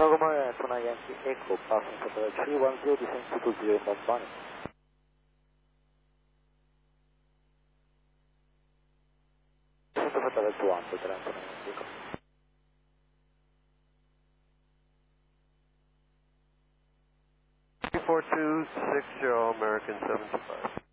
Lagomar, Tuna Yankee Echo, passing satellite 310, descend to 20 in Bombani. Descend to satellite 1, Tuna Yankee Echo. 34260 American 725.